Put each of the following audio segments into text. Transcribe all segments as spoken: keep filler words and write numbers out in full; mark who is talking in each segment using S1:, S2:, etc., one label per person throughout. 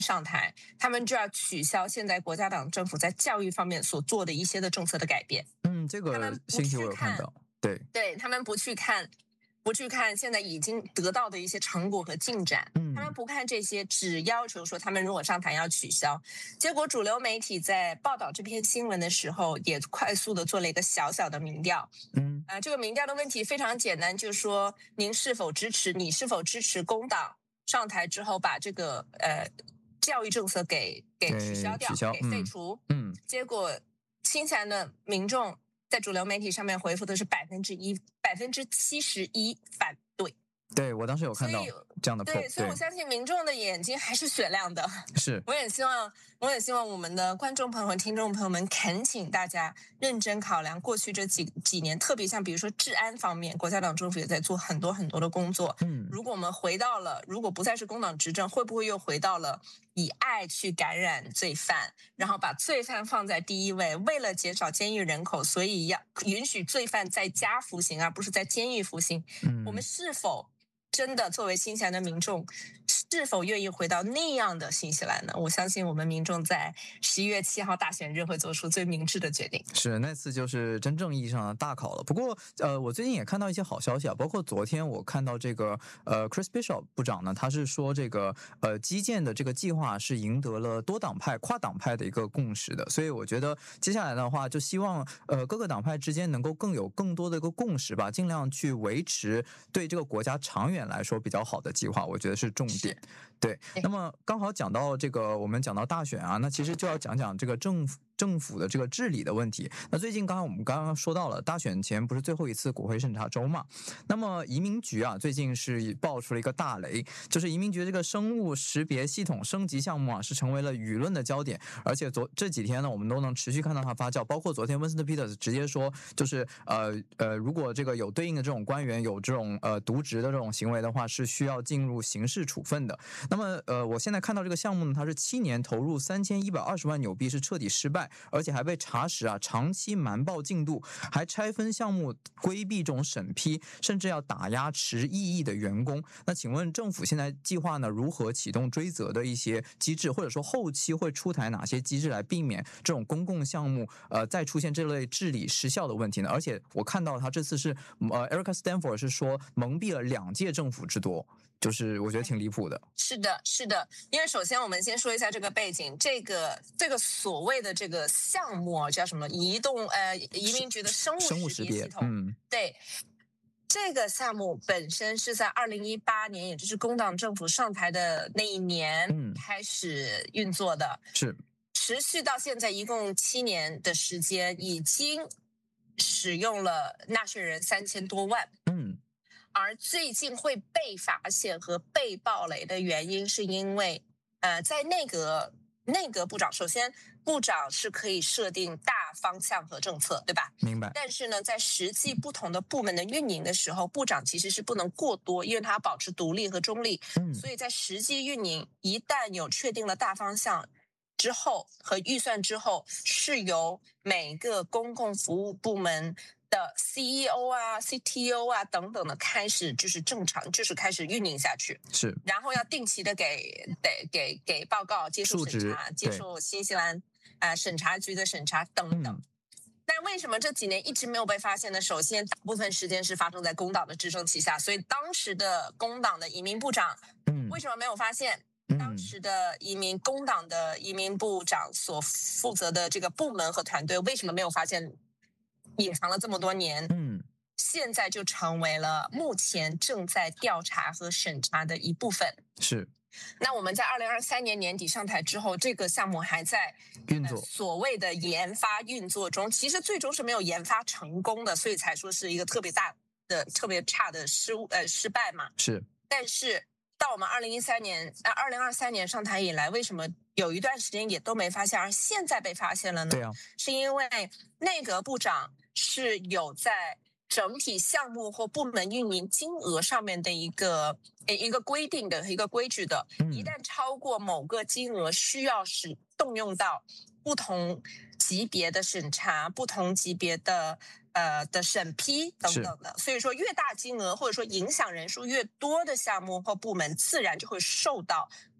S1: 上台，他们就要取消现在国家党政府在教育方面所做的一些的政策的改变。
S2: 嗯，这个信息我有看到，对，
S1: 对他们不去看。不去看现在已经得到的一些成果和进展，
S2: 嗯，
S1: 他们不看这些，只要求说他们如果上台要取消。结果主流媒体在报道这篇新闻的时候，也快速的做了一个小小的民调。
S2: 嗯，
S1: 呃，这个民调的问题非常简单，就是说您是否支持，你是否支持工党上台之后把这个呃教育政策给给取消掉，
S2: 取消
S1: 给废除。
S2: 嗯，
S1: 结果新西兰的民众在主流媒体上面回复的是百分之一，百分之七十一反对。
S2: 对，我当时有看到这样的 poll，
S1: 对，所以我相信民众的眼睛还是雪亮的。
S2: 是，
S1: 我也希望，我也希望我们的观众朋友和听众朋友们，恳请大家认真考量过去这几几年，特别像比如说治安方面，国家党政府也在做很多很多的工作。
S2: 嗯，
S1: 如果我们回到了，如果不再是工党执政，会不会又回到了以爱去感染罪犯，然后把罪犯放在第一位？为了减少监狱人口，所以要允许罪犯在家服刑，而不是在监狱服刑。
S2: 嗯，
S1: 我们是否真的作为新西兰的民众，是否愿意回到那样的新西兰呢？我相信我们民众在十一月七号大选日会做出最明智的决定。
S2: 是，那次就是真正意义上的大考了。不过，呃，我最近也看到一些好消息啊，包括昨天我看到这个呃 Chris Bishop 部长呢，他是说这个呃基建的这个计划是赢得了多党派、跨党派的一个共识的。所以我觉得接下来的话，就希望呃各个党派之间能够更有更多的一个共识吧，尽量去维持对这个国家长远来说比较好的计划，我觉得是重点。对，那么刚好讲到这个，我们讲到大选啊，那其实就要讲讲这个政府政府的这个治理的问题。那最近刚刚我们刚刚说到了，大选前不是最后一次国会审查周嘛？那么移民局啊，最近是爆出了一个大雷，就是移民局这个生物识别系统升级项目啊，是成为了舆论的焦点。而且昨这几天呢，我们都能持续看到它发酵，包括昨天温斯特 Peters 直接说，就是呃呃，如果这个有对应的这种官员有这种呃渎职的这种行为的话，是需要进入刑事处分的。那么呃，我现在看到这个项目呢，它是七年投入三千一百二十万纽币，是彻底失败，而且还被查实啊长期瞒报进度，还拆分项目规避这种审批，甚至要打压持异议的员工。那请问政府现在计划呢如何启动追责的一些机制，或者说后期会出台哪些机制来避免这种公共项目呃再出现这类治理失效的问题呢？而且我看到他这次是呃 Erica Stanford 是说蒙蔽了两届政府之多。就是我觉得挺离谱的。
S1: 是的，是的，因为首先我们先说一下这个背景，这个这个所谓的这个项目叫什么？移动呃移民局的生物识别系统，
S2: 嗯，
S1: 对。这个项目本身是在二零一八年，也就是工党政府上台的那一年开始运作的，
S2: 嗯、是
S1: 持续到现在一共七年的时间，已经使用了纳税人三千多万。
S2: 嗯。
S1: 而最近会被发现和被爆雷的原因，是因为，呃，在内阁内阁部长，首先部长是可以设定大方向和政策，对吧？
S2: 明白。
S1: 但是呢，在实际不同的部门的运营的时候，部长其实是不能过多，因为他要保持独立和中立。
S2: 嗯。
S1: 所以在实际运营，一旦有确定了大方向之后和预算之后，是由每个公共服务部门的 C E O 啊、C T O 啊等等的开始就是正常，就是开始运营下去。
S2: 是。
S1: 然后要定期的给给给给报告，接受审查，接受新西兰呃审查局的审查等等。嗯，但为什么这几年一直没有被发现呢？首先，大部分时间是发生在工党的执政旗下，所以当时的工党的移民部长，嗯，为什么没有发现？当时的移民工党的移民部长所负责的这个部门和团队，为什么没有发现？隐藏了这么多年，
S2: 嗯，
S1: 现在就成为了目前正在调查和审查的一部分。
S2: 是。
S1: 那我们在二零二三年年底上台之后，这个项目还在
S2: 运作、
S1: 呃，所谓的研发运作中，其实最终是没有研发成功的，所以才说是一个特别大的、特别差的失误呃失败嘛。
S2: 是。
S1: 但是到我们二零一三年呃二零二三年上台以来，为什么有一段时间也都没发现，而现在被发现了呢？
S2: 对啊，
S1: 是因为内阁部长是有在整体项目或部门运营金额上面的一个一个规定的一个规矩的，一旦超过某个金额，需要使动用到不同级别的审查、不同级别的呃的审批等等的。所以说，越大金额或者说影响人数越多的项目或部门，自然就会受到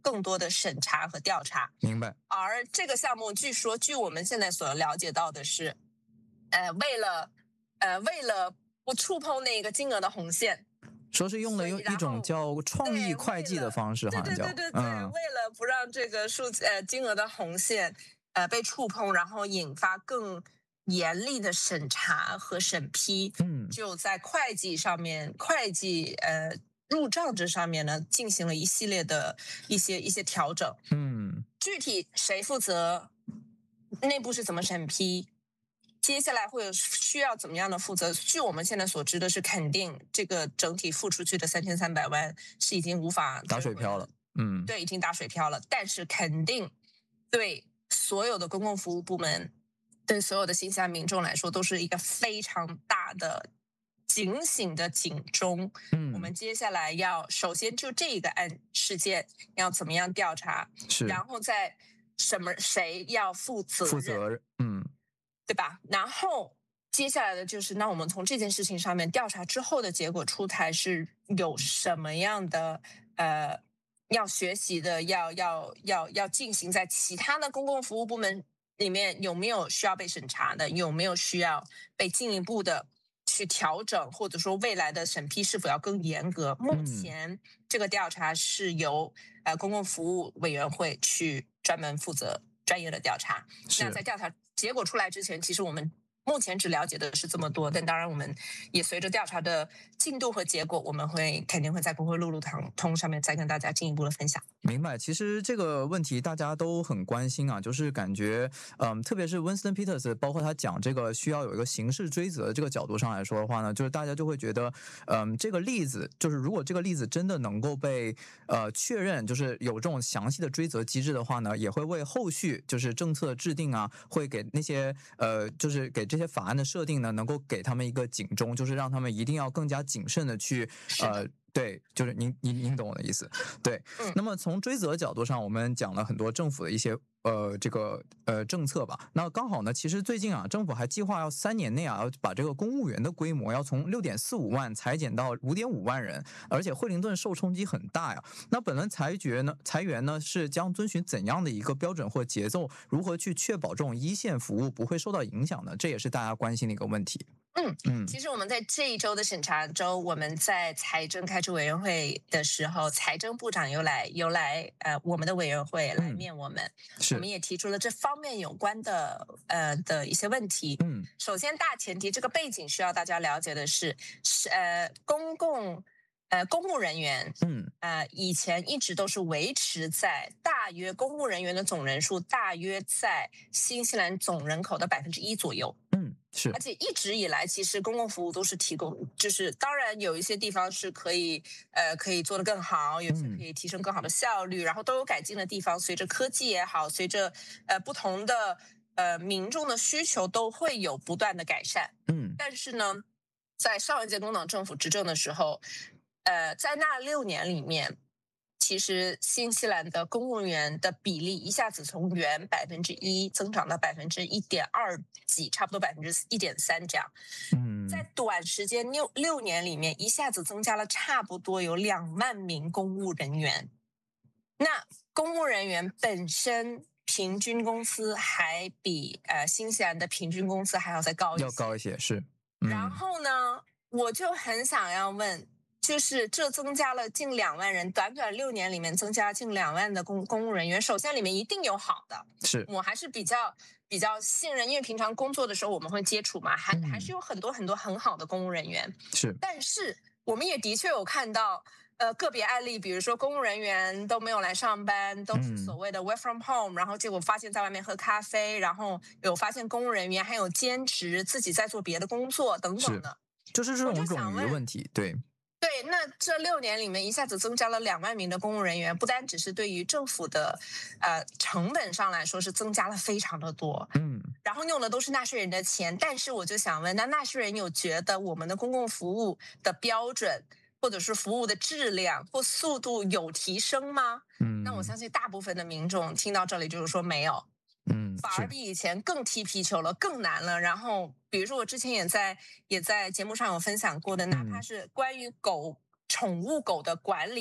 S1: 更多的审查和调查。
S2: 明白。
S1: 而这个项目，据说据我们现在所了解到的是，呃，为了呃为了不触碰那个金额的红线。
S2: 说是用了用一种叫创意会计的方式，好像叫
S1: 对对对对对，
S2: 嗯、
S1: 为了不让这个数呃金额的红线呃被触碰，然后引发更严厉的审查和审批，
S2: 嗯，
S1: 就在会计上面，会计呃入账这上面呢进行了一系列的一些一些调整。
S2: 嗯，
S1: 具体谁负责，内部是怎么审批？接下来会有需要怎么样的负责？据我们现在所知的是，肯定这个整体付出去的三千三百万是已经无法
S2: 打水漂了。嗯，
S1: 对，已经打水漂了。但是肯定对所有的公共服务部门，对所有的新西兰民众来说，都是一个非常大的警醒的警钟。
S2: 嗯，
S1: 我们接下来要首先就这个案事件要怎么样调查，
S2: 是，
S1: 然后再什么谁要负责任，
S2: 负责任，嗯。
S1: 对吧？然后接下来的就是，那我们从这件事情上面调查之后的结果出台是有什么样的呃要学习的，要要要要进行在其他的公共服务部门里面有没有需要被审查的，有没有需要被进一步的去调整，或者说未来的审批是否要更严格？目前这个调查是由呃公共服务委员会去专门负责专业的调查。那在调查结果出来之前，其实我们目前只了解的是这么多，但当然我们也随着调查的进度和结果，我们会肯定会在国会路路通通上面再跟大家进一步的分享。
S2: 明白，其实这个问题大家都很关心啊，就是感觉，嗯，特别是 Winston Peters， 包括他讲这个需要有一个刑事追责的这个角度上来说的话呢，就是大家就会觉得，嗯，这个例子就是如果这个例子真的能够被呃确认，就是有这种详细的追责机制的话呢，也会为后续就是政策的制定啊，会给那些呃就是给这些法案的设定呢，能够给他们一个警钟，就是让他们一定要更加谨慎的去呃。对，就是您您您懂我的意思，对。
S1: 嗯、
S2: 那么从追责角度上，我们讲了很多政府的一些呃这个呃政策吧。那刚好呢，其实最近啊，政府还计划要三年内啊，要把这个公务员的规模要从六点四五万裁减到五点五万人，而且惠灵顿受冲击很大呀。那本轮裁决呢，裁员呢是将遵循怎样的一个标准或节奏？如何去确保这种一线服务不会受到影响呢？这也是大家关心的一个问题。
S1: 嗯嗯，其实我们在这一周的审查周，我们在财政开除委员会的时候，财政部长又来又来呃我们的委员会来面我们，嗯、我们也提出了这方面有关的呃的一些问题。
S2: 嗯，
S1: 首先大前提，这个背景需要大家了解的是，是呃公共呃公务人员，
S2: 嗯
S1: 呃以前一直都是维持在大约公务人员的总人数大约在新西兰总人口的百分之一左右。
S2: 嗯。是，
S1: 而且一直以来，其实公共服务都是提供，就是当然有一些地方是可以，呃，可以做得更好，有些可以提升更好的效率，嗯、然后都有改进的地方。随着科技也好，随着呃不同的呃民众的需求，都会有不断的改善。
S2: 嗯，
S1: 但是呢，在上一届工党政府执政的时候，呃，在那六年里面。其实新西兰的公务员的比例一下子从原百分之一增长到百分之一点二几，差不多百分之一点三这样。
S2: 嗯，
S1: 在短时间六六年里面，一下子增加了差不多有两万名公务人员。那公务人员本身平均工资还比呃新西兰的平均工资还要再高一些，
S2: 要高一些是。
S1: 嗯、然后呢，我就很想要问。就是这增加了近两万人，短短六年里面增加近两万的公公务人员。首先里面一定有好的，
S2: 是
S1: 我还是比较比较信任，因为平常工作的时候我们会接触嘛，还、嗯、还是有很多很多很好的公务人员。
S2: 是，
S1: 但是我们也的确有看到，呃，个别案例，比如说公务人员都没有来上班，都是所谓的 work from home，、嗯、然后结果发现在外面喝咖啡，然后有发现公务人员还有兼职，自己在做别的工作等等的，
S2: 就是这种冗余问题，对。
S1: 对，那这六年里面一下子增加了两万名的公务人员，不单只是对于政府的呃成本上来说是增加了非常的多，
S2: 嗯，
S1: 然后用的都是纳税人的钱，但是我就想问，那纳税人有觉得我们的公共服务的标准或者是服务的质量或速度有提升吗？
S2: 嗯，
S1: 那我相信大部分的民众听到这里就是说没有。
S2: 嗯，
S1: 反而比以前更踢皮球了，更难了。然后，比如说我之前也在也在节目上有分享过的，哪怕是关于狗宠物狗的管理，
S2: 嗯，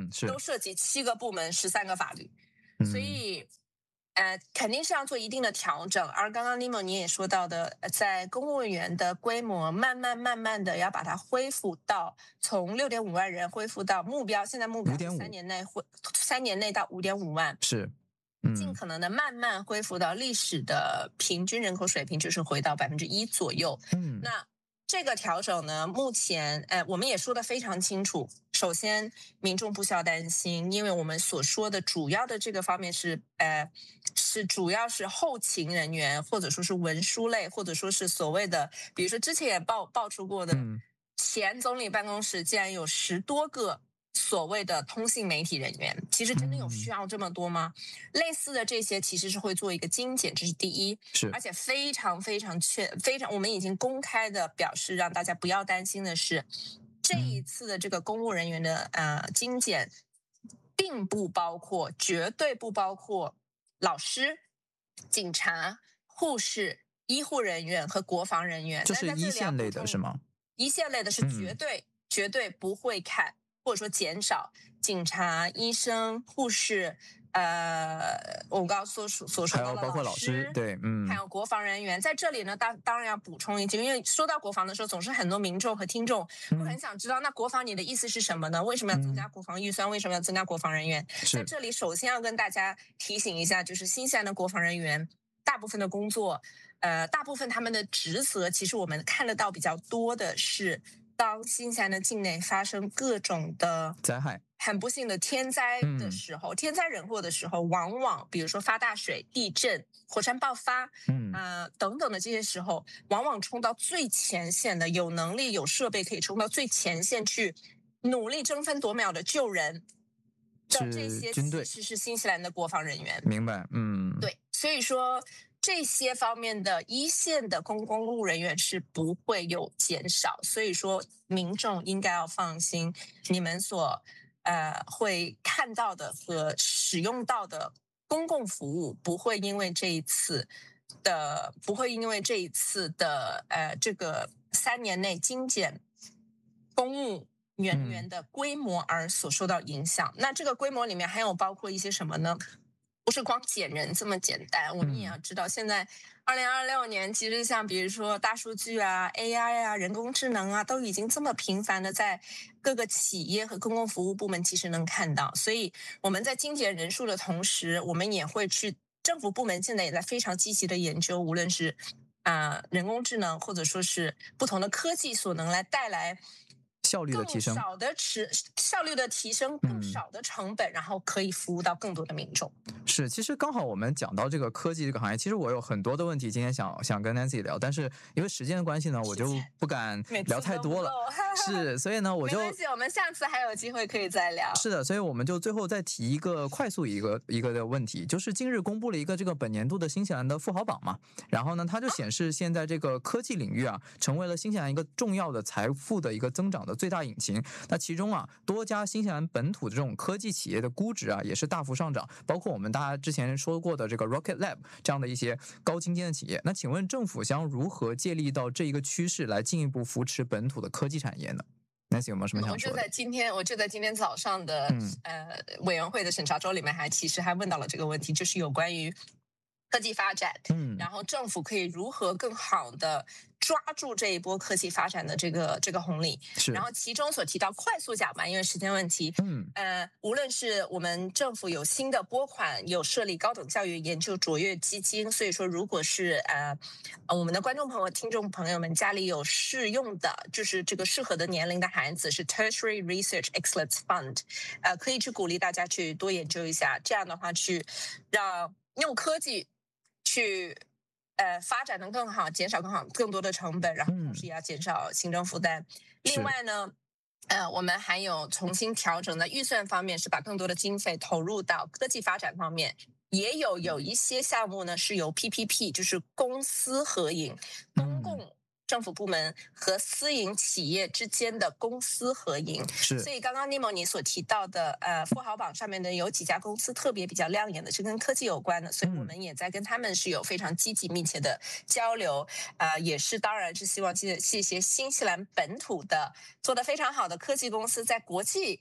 S2: 嗯，是
S1: 都涉及七个部门、十三个法律，
S2: 嗯、
S1: 所以。呃，肯定是要做一定的调整，而刚刚 Nimo 你也说到的，在公务员的规模慢慢慢慢的要把它恢复到从六点五万人恢复到目标，现在目标是三年内恢三年内到五点五万，
S2: 是、
S1: 嗯，尽可能的慢慢恢复到历史的平均人口水平，就是回到百分之一左右。
S2: 嗯，
S1: 那这个调整呢，目前呃我们也说得非常清楚。首先，民众不需要担心，因为我们所说的主要的这个方面是呃是主要是后勤人员，或者说是文书类，或者说是所谓的，比如说之前也爆爆出过的，前总理办公室竟然有十多个所谓的通信媒体人员，其实真的有需要这么多吗？嗯、类似的这些其实是会做一个精简，这是第一，
S2: 是
S1: 而且非常非常确非常，我们已经公开的表示让大家不要担心的是。这一次的这个公务人员的呃精简，并不包括，绝对不包括老师、警察、护士、医护人员和国防人员。
S2: 这是一线类的是吗？
S1: 一线类的是绝对、嗯、绝对不会看，或者说减少警察、医生、护士。呃，我刚刚所所说到的
S2: 包括老师，对，嗯，
S1: 还有国防人员，在这里呢，当当然要补充一句，因为说到国防的时候，总是很多民众和听众会很想知道，嗯、那国防你的意思是什么呢？为什么要增加国防预算？嗯、为什么要增加国防人员？在这里，首先要跟大家提醒一下，就是新西兰的国防人员大部分的工作，呃，大部分他们的职责，其实我们看得到比较多的是，当新西兰的境内发生各种的
S2: 灾害。
S1: 很不幸的天灾的时候，嗯、天灾人祸的时候，往往比如说发大水、地震、火山爆发，嗯啊、呃、等等的这些时候，往往冲到最前线的，有能力、有设备可以冲到最前线去，努力争分夺秒的救人的这些，其实是新西兰的国防人员。
S2: 明白，嗯，
S1: 对，所以说这些方面的一线的公公务人员是不会有减少，所以说民众应该要放心，你们所。呃，会看到的和使用到的公共服务不会因为这一次的不会因为这一次的呃这个三年内精简公务人员的规模而所受到影响。嗯、那这个规模里面还有包括一些什么呢？不是光减人这么简单，我们也要知道，现在二零二六年，其实像比如说大数据啊、A I 啊、人工智能啊，都已经这么频繁的在各个企业和公共服务部门其实能看到。所以我们在精简人数的同时，我们也会去政府部门现在也在非常积极的研究，无论是啊、呃、人工智能或者说是不同的科技所能来带来。
S2: 效率的提升，
S1: 更少的持效率的提升，更少的成本，嗯、然后可以服务到更多的民众。
S2: 是，其实刚好我们讲到这个科技这个行业，其实我有很多的问题今天想想跟 Nancy 聊，但是因为时间的关系呢，我就不敢聊太多了。是，所以呢，我就
S1: 没关系，我们下次还有机会可以再聊。
S2: 是的，所以我们就最后再提一个快速一个一个的问题，就是近日公布了一个这个本年度的新西兰的富豪榜嘛，然后呢，它就显示现在这个科技领域啊，成为了新西兰一个重要的财富的一个增长的最大引擎。那其中啊，多家新西兰本土的这种科技企业的估值啊，也是大幅上涨，包括我们大家之前说过的这个 Rocket Lab 这样的一些高精尖的企业。那请问政府将如何借力到这一个趋势，来进一步扶持本土的科技产业呢？Nancy 有没有什么想说的？
S1: 我就在今天，我就在今天早上的、嗯、呃委员会的审查周里面还其实还问到了这个问题，就是有关于科技发展，嗯，然后政府可以如何更好的抓住这一波科技发展的这个这个红利。
S2: 是，
S1: 然后其中所提到快速讲吧，因为时间问题，嗯，呃，无论是我们政府有新的拨款，有设立高等教育研究卓越基金，所以说如果是呃我们的观众朋友、听众朋友们家里有适用的，就是这个适合的年龄的孩子，是 Tertiary Research Excellence Fund， 呃，可以去鼓励大家去多研究一下，这样的话去让用科技去呃发展的更好，减少更好更多的成本，然后同时也要减少行政负担。嗯、另外呢，呃，我们还有重新调整的预算方面，是把更多的经费投入到科技发展方面。也有有一些项目呢是由 P P P， 就是公私合营，公共政府部门和私营企业之间的公私合营。
S2: 是，
S1: 所以刚刚 Nimo 你所提到的，呃，富豪榜上面的有几家公司特别比较亮眼的，是跟科技有关的，所以我们也在跟他们是有非常积极密切的交流，呃，也是当然是希望谢谢新西兰本土的做得非常好的科技公司在国际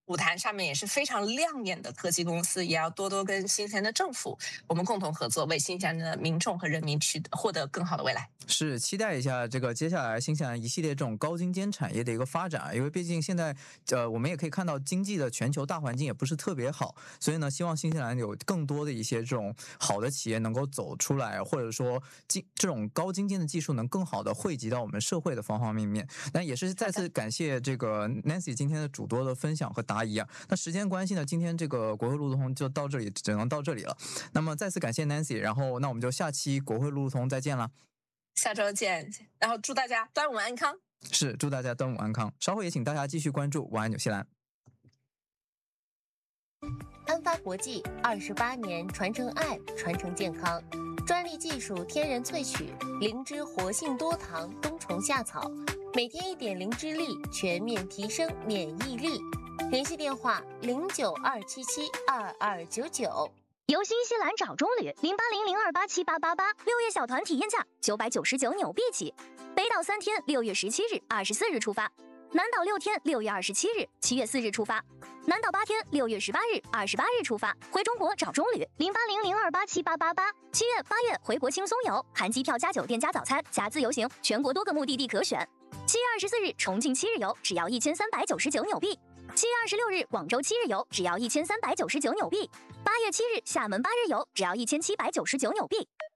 S1: 舞台上面也是非常亮眼的科技公司，也要多多跟新西兰的政府我们共同合作，为新西兰的民众和人民取得获得更好的未来。
S2: 是期待一下这个接下来新西兰一系列这种高精尖产业的一个发展，因为毕竟现在呃我们也可以看到经济的全球大环境也不是特别好，所以呢，希望新西兰有更多的一些这种好的企业能够走出来，或者说精这种高精尖的技术能更好的汇集到我们社会的方方面面。那也是再次感谢这个 Nancy 今天的诸多的分享和答疑啊。那时间关系呢，今天这个国会路路通就到这里，只能到这里了。那么再次感谢 Nancy， 然后那我们就下期国会路路通再见了。
S1: 下周见，然后祝大家端午安康。
S2: 是，祝大家端午安康。稍后也请大家继续关注晚安纽西兰。
S3: 安发国际二十八年传承爱，传承健康，专利技术天然萃取灵芝活性多糖冬虫夏草，每天一点灵芝粒，全面提升免疫力。联系电话零九二七七二二九九。
S4: 游新西兰找中旅零八零零二八七八八八，六月小团体验价九百九十九纽币起。北岛三天，六月十七日、二十四日出发；南岛六天，六月二十七日、七月四日出发；南岛八天，六月十八日、二十八日出发。回中国找中旅零八零零二八七八八八。七月、八月回国轻松游，含机票加酒店加早餐加自由行，全国多个目的地可选。七月二十四日重庆七日游只要一千三百九十九纽币。七月二十六日广州七日游只要一千三百九十九纽币。八月七日厦门八日游只要一千七百九十九纽币。